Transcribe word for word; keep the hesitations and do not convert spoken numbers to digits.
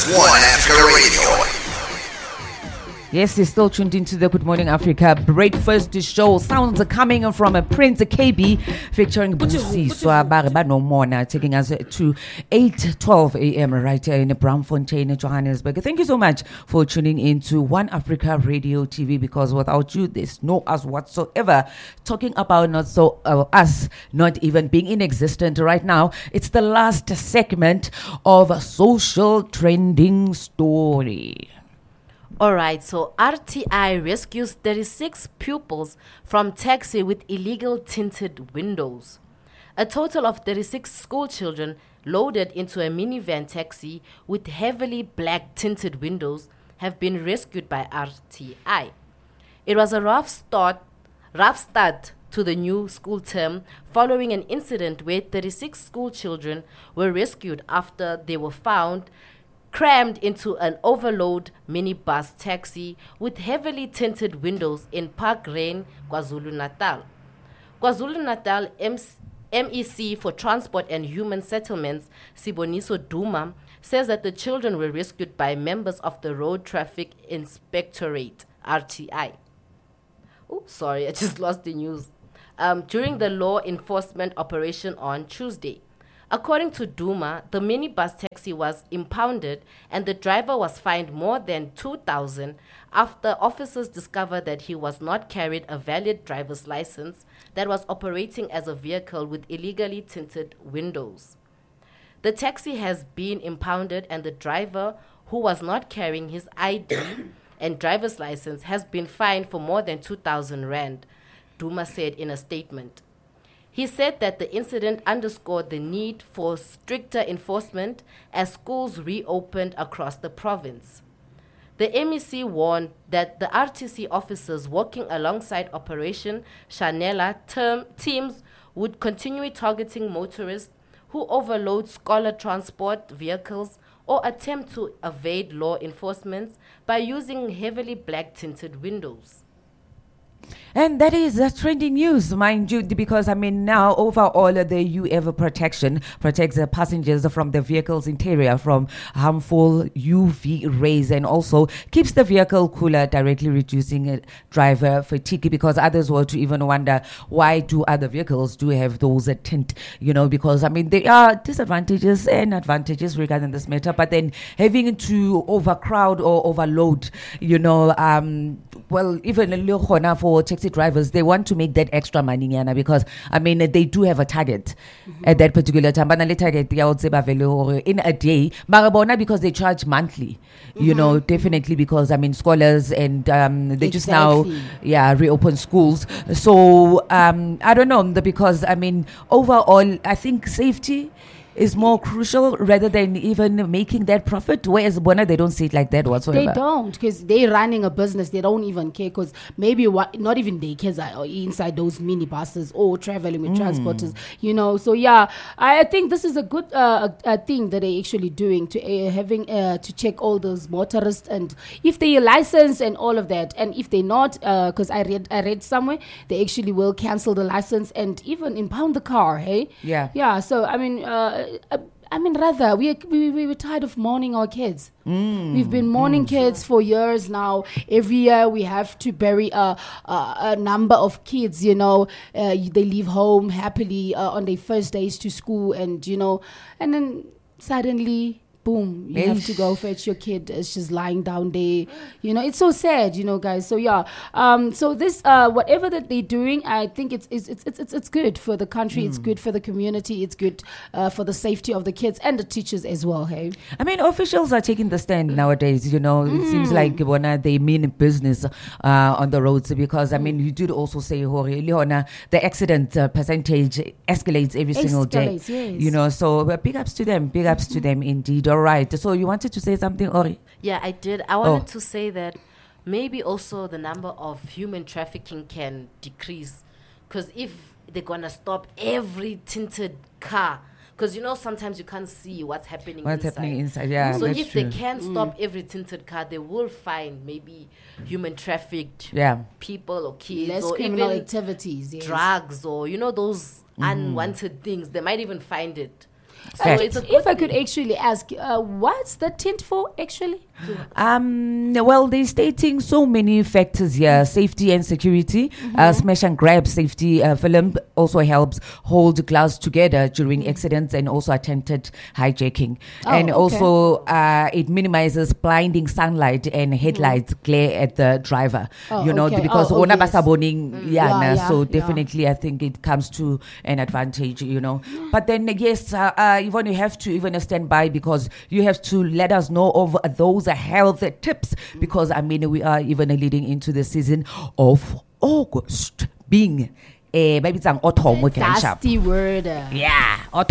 One Africa Radio. Yes, you're still tuned into the Good Morning Africa breakfast show. Sounds are coming from a Prince K B featuring Busi Swabariba no more now, taking us to eight twelve a.m. right here in Braamfontein, Johannesburg. Thank you so much for tuning in to One Africa Radio T V, because without you, there's no us whatsoever. Talking about not so uh, us not even being in existence right now. It's the last segment of a social trending story. All right, so R T I rescues thirty-six pupils from taxi with illegal tinted windows. A total of thirty-six school children loaded into a minivan taxi with heavily black tinted windows have been rescued by R T I. It was a rough start, rough start to the new school term following an incident where thirty-six school children were rescued after they were found crammed into an overload minibus taxi with heavily tinted windows in Park Lane, KwaZulu-Natal. KwaZulu-Natal M E C for Transport and Human Settlements, Siboniso Duma, says that the children were rescued by members of the Road Traffic Inspectorate, R T I. Oh, sorry, I just lost the news. Um, during the law enforcement operation on Tuesday. According to Duma, the minibus taxi was impounded and the driver was fined more than two thousand dollars after officers discovered that he was not carried a valid driver's license that was operating as a vehicle with illegally tinted windows. The taxi has been impounded and the driver, who was not carrying his I D and driver's license, has been fined for more than two thousand rand, Duma said in a statement. He said that the incident underscored the need for stricter enforcement as schools reopened across the province. The M E C warned that the R T C officers working alongside Operation Chanela term teams would continue targeting motorists who overload scholar transport vehicles or attempt to evade law enforcement by using heavily black-tinted windows. And that is uh, trending news, mind you, because, I mean, now overall, uh, the U A V protection protects the passengers from the vehicle's interior from harmful U V rays and also keeps the vehicle cooler, directly reducing uh, driver fatigue, because others were to even wonder, why do other vehicles do have those uh, tint, you know, because, I mean, there are disadvantages and advantages regarding this matter, but then having to overcrowd or overload, you know, um, well, even a for taxi drivers, they want to make that extra money, Yana, because I mean they do have a target mm-hmm. at that particular time. But the target in a day, Marabona, because they charge monthly, mm-hmm. you know, definitely because I mean scholars and um, they exactly. just now yeah reopen schools. So um, I don't know, because I mean overall, I think safety is more crucial rather than even making that profit. Whereas Bona, they don't see it like that whatsoever. They don't, because they're running a business. They don't even care, because maybe what, not even they kids are inside those minibuses or traveling with mm. transporters, you know. So yeah, I think this is a good uh, a, a thing that they're actually doing to uh, having uh, to check all those motorists and if they are licensed and all of that. And if they're not, because uh, I read I read somewhere they actually will cancel the license and even impound the car. Hey, yeah, yeah. So I mean. Uh, Uh, I mean, rather, we, we we were tired of mourning our kids. Mm, We've been mourning mm. kids for years now. Every year we have to bury a, a, a number of kids, you know. Uh, they leave home happily uh, on their first days to school and, you know, and then suddenly... boom, you Ish. have to go fetch your kid. It's just lying down there. You know, it's so sad, you know, guys. So yeah, um, so this, uh, whatever that they're doing, I think it's it's it's it's, it's good for the country. Mm. It's good for the community. It's good uh, for the safety of the kids and the teachers as well. Hey, I mean, officials are taking the stand nowadays. You know, mm. it seems like Bona, they mean business uh, on the roads, because I mean, you did also say, Hori, Leona, the accident uh, percentage escalates every escalates, single day. Yes. You know, so uh, big ups to them. Big ups mm-hmm. to them indeed. All right. So you wanted to say something, Ori? Yeah, I did. I wanted oh. to say that maybe also the number of human trafficking can decrease. Because if they're going to stop every tinted car, because, you know, sometimes you can't see what's happening what's inside. happening inside, yeah. So that's if true. they can Mm. stop every tinted car, they will find maybe human trafficked yeah. people or kids. Less or criminal even activities. Yes. Drugs or, you know, those Mm. unwanted things. They might even find it. So Fact. it's a If good I could actually ask, uh, what's the tint for actually? Um, well, they're stating so many factors here: safety and security. Mm-hmm. Uh, smash and grab safety uh, film also helps hold glass together during accidents and also attempted hijacking. Oh, and okay. also, uh, it minimizes blinding sunlight and headlights glare at the driver. Oh, you know, okay. because Oh, oh, wona yes. basaboning, yeah, Yeah, na, yeah, so yeah. definitely I think it comes to an advantage. You know, but then yes, uh, uh, Yvonne, you have to even stand by because you have to let us know of those health tips because I mean we are even leading into the season of August being eh maybe it's an autumn we can shop. Dusty word. uh. Yeah, autumn.